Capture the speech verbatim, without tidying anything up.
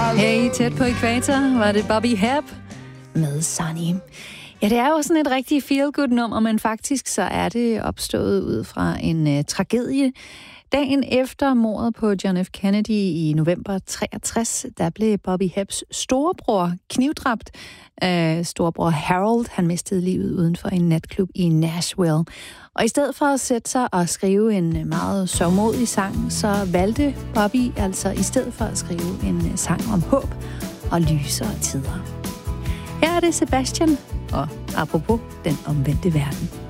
Hey, tæt på ækvator var det Bobby Hebb med Sunny. Ja, det er jo sådan et rigtig feel-good nummer, men faktisk så er det opstået ud fra en uh, tragedie. Dagen efter mordet på John F. Kennedy i november treogtres, der blev Bobby Hebbs storebror knivdræbt. Uh, storebror Harold, han mistede livet uden for en natklub i Nashville. Og i stedet for at sætte sig og skrive en meget sørgmodig sang, så valgte Bobby altså i stedet for at skrive en sang om håb og lysere tider. Her er det Sebastian, og apropos den omvendte verden.